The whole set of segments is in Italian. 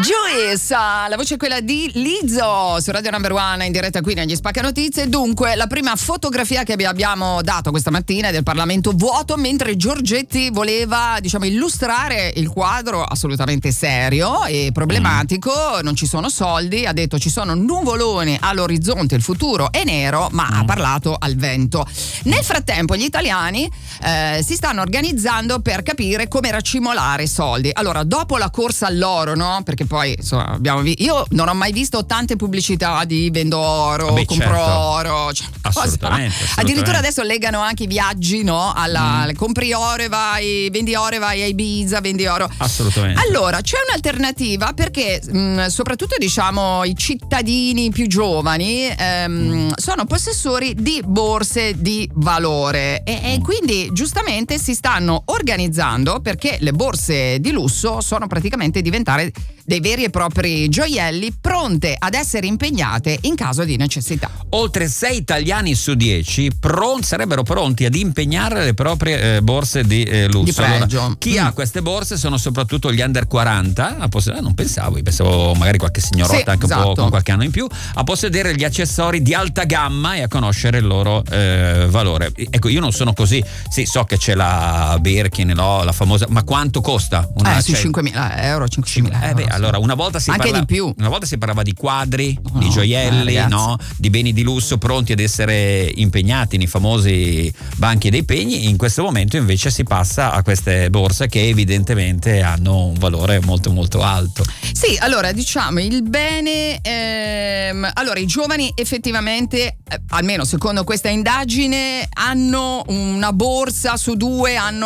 Joyce, la voce è quella di Lizzo su Radio Number One in diretta qui negli Spacca Notizie. Dunque, la prima fotografia che vi abbiamo dato questa mattina è del Parlamento vuoto, mentre Giorgetti voleva, illustrare il quadro assolutamente serio e problematico. Non ci sono soldi, ha detto ci sono nuvoloni all'orizzonte, il futuro è nero, ma ha parlato al vento. Nel frattempo gli italiani si stanno organizzando per capire come racimolare soldi. Allora, dopo la corsa all'oro, no? Perché poi insomma io non ho mai visto tante pubblicità di vendo oro, compro oro, assolutamente. Addirittura adesso legano anche i viaggi, no? Compri oro e vai, vendi oro e vai a Ibiza, vendi oro. Assolutamente. Allora c'è un'alternativa perché soprattutto i cittadini più giovani sono possessori di borse di valore e quindi giustamente si stanno organizzando perché le borse di lusso sono praticamente diventare dei veri e propri gioielli pronte ad essere impegnate in caso di necessità. Oltre 6 italiani su 10 sarebbero pronti ad impegnare le proprie borse di lusso. Di pregio. Allora, chi ha queste borse sono soprattutto gli under 40, non pensavo magari qualche signorotta anche un po' con qualche anno in più, a possedere gli accessori di alta gamma e a conoscere il loro valore. Ecco, io non sono così, sì, so che c'è la Birkin, no, la famosa, ma quanto costa? Sui 5.000 euro, 5.000 euro. Allora, una volta si parlava di quadri, di gioielli, di beni di lusso pronti ad essere impegnati nei famosi banchi dei pegni. In questo momento invece si passa a queste borse che evidentemente hanno un valore molto molto alto. Sì, allora il bene, allora i giovani effettivamente, almeno secondo questa indagine, hanno una borsa su 2, ha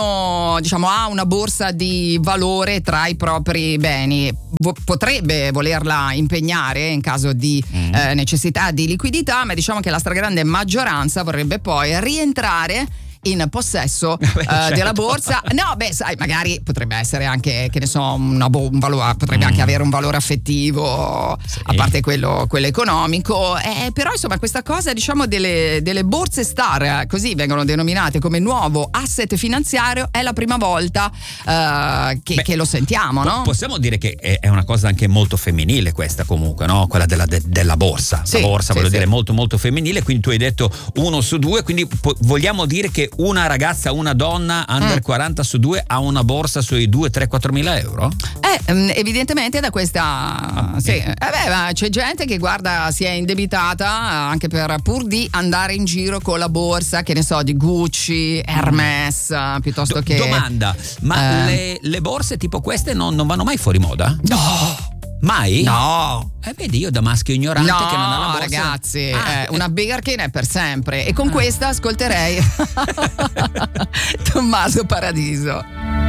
una borsa di valore tra i propri beni. Potrebbe volerla impegnare in caso di necessità di liquidità, ma diciamo che la stragrande maggioranza vorrebbe poi rientrare in possesso della borsa. Sai, magari potrebbe essere anche, che ne so, un valore, potrebbe anche avere un valore affettivo, sì, a parte quello economico, però insomma questa cosa delle borse star, così vengono denominate, come nuovo asset finanziario, è la prima volta che lo sentiamo, no? Possiamo dire che è una cosa anche molto femminile questa, comunque, no? Quella della borsa. Sì, la borsa, voglio dire, molto molto femminile, quindi tu hai detto 1 su 2, quindi vogliamo dire che una ragazza, una donna under 40 su 2 ha una borsa sui 2-3-4 mila euro? Evidentemente da questa c'è gente che si è indebitata anche pur di andare in giro con la borsa, che ne so, di Gucci, Hermes, piuttosto che domanda, ma le borse tipo queste non vanno mai fuori moda? No! Mai? No! Vedi, io da maschio ignorante che non ha la borsa. Ragazzi, una Birkin è per sempre. E con questa ascolterei Tommaso Paradiso.